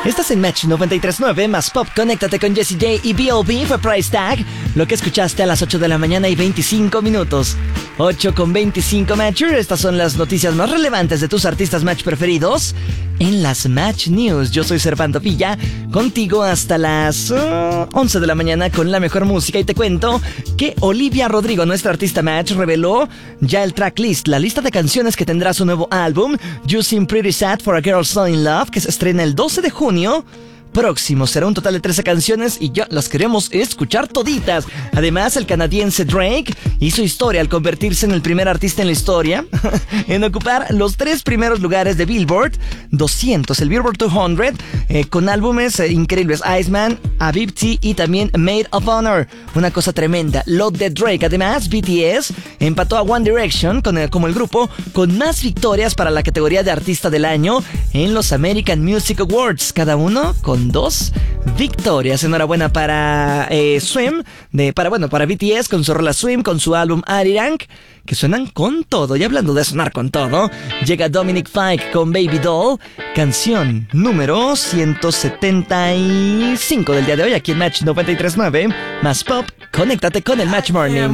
Estás en Match 93.9 más Pop. Conéctate con Jessie J y B.O.B. for Price Tag. Lo que escuchaste a las 8 de la mañana y 25 minutos. 8:25 Matcher. Estas son las noticias más relevantes de tus artistas Match preferidos en las Match News. Yo soy Servando Villa, contigo hasta las 11 de la mañana con la mejor música. Y te cuento que Olivia Rodrigo, nuestra artista Match, reveló ya el tracklist, la lista de canciones que tendrá su nuevo álbum, You Seem Pretty Sad for a Girl So in Love, que se estrena el 12 de junio próximo. Será un total de 13 canciones y ya las queremos escuchar toditas. Además, el canadiense Drake hizo historia al convertirse en el primer artista en la historia en ocupar los 3 primeros lugares de Billboard 200, el Billboard 200, con álbumes increíbles: Iceman, Abibti y también Maid of Honor. Una cosa tremenda. Lo de Drake. Además, BTS empató a One Direction como el grupo con más victorias para la categoría de artista del año en los American Music Awards, cada uno con 2 victorias. Enhorabuena para para BTS con su rola Swim, con su álbum Arirang, que suenan con todo. Y hablando de sonar con todo, llega Dominic Fike con Baby Doll, canción número 175 del día de hoy aquí en Match 93.9 más Pop. Conéctate con el Match Morning.